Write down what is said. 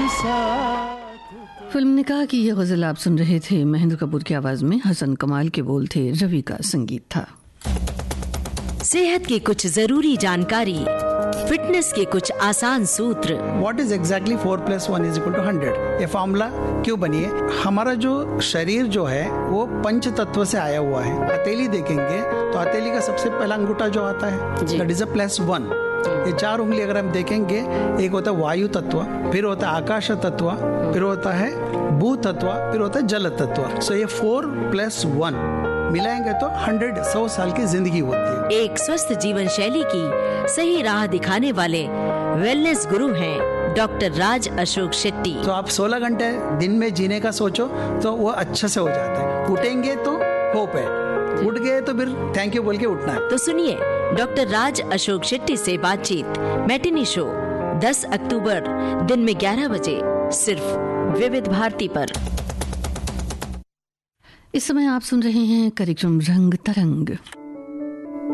साथ। फिल्म ने कहा कि यह गजल आप सुन रहे थे महेंद्र कपूर की आवाज में, हसन कमाल के बोल थे, रवि का संगीत था। सेहत की कुछ जरूरी जानकारी, फिटनेस के कुछ आसान सूत्र। What is exactly 4+1 is equal to 100? ये फॉर्मूला क्यों बनी है? हमारा जो शरीर जो है वो पंच तत्व से आया हुआ है। हथेली देखेंगे तो हथेली का सबसे पहला अंगूठा जो आता है that is a +1। ये 4 उंगली अगर हम देखेंगे, एक होता है वायु तत्व, फिर होता है आकाश तत्व, फिर होता है भू तत्व, फिर होता है जल तत्व। सो ये 4+1 मिलाएंगे तो 100 साल की जिंदगी होती है। एक स्वस्थ जीवन शैली की सही राह दिखाने वाले वेलनेस गुरु हैं डॉक्टर राज अशोक शेट्टी। तो आप 16 घंटे दिन में जीने का सोचो तो वो अच्छे से हो जाता है। उठेंगे तो होप है, उठ गए तो फिर थैंक यू बोल के उठना है। तो सुनिए डॉक्टर राज अशोक शेट्टी से बातचीत मैटिनी शो 10 अक्टूबर दिन में 11 बजे सिर्फ विविध भारती पर। इस समय आप सुन रहे हैं कार्यक्रम रंग तरंग।